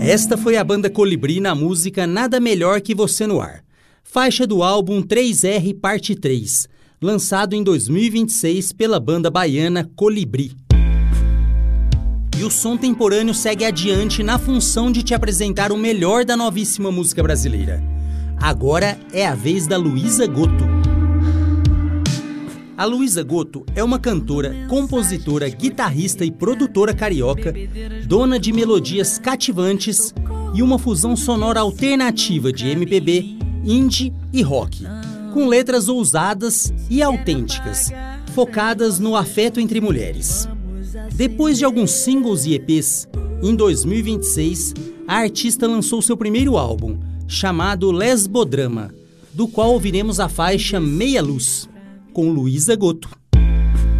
Esta foi a banda Colibri na música Nada Melhor Que Você no Ar, faixa do álbum 3R Parte 3, lançado em 2026 pela banda baiana Colibri. E o Som Temporâneo segue adiante na função de te apresentar o melhor da novíssima música brasileira. Agora é a vez da Luísa Gotto. A Luísa Gotto é uma cantora, compositora, guitarrista e produtora carioca, dona de melodias cativantes e uma fusão sonora alternativa de MPB, indie e rock, com letras ousadas e autênticas, focadas no afeto entre mulheres. Depois de alguns singles e EPs, em 2026, a artista lançou seu primeiro álbum, chamado Lesbodrama, do qual ouviremos a faixa Meia Luz, com Luísa Gotto.